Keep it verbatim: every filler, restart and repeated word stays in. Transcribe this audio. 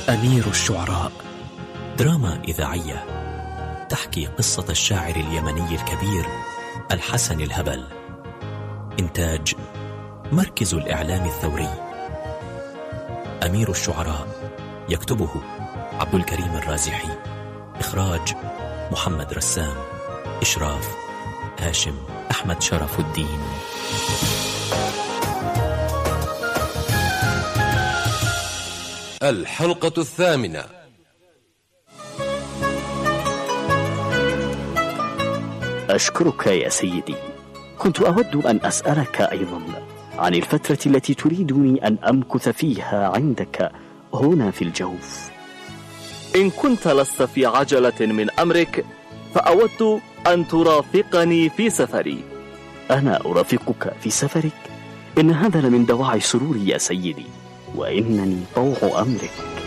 أمير الشعراء، دراما إذاعية تحكي قصة الشاعر اليمني الكبير الحسن الهبل. إنتاج مركز الإعلام الثوري. أمير الشعراء يكتبه عبد الكريم الرازحي، إخراج محمد رسام، إشراف هاشم أحمد شرف الدين. الحلقة الثامنة. أشكرك يا سيدي. كنت أود أن أسألك أيضا عن الفترة التي تريدني أن أمكث فيها عندك هنا في الجوف. إن كنت لست في عجلة من أمرك فأود أن ترافقني في سفري. أنا أرافقك في سفرك؟ إن هذا لمن دواعي سروري يا سيدي، وإنني طوع أمرك.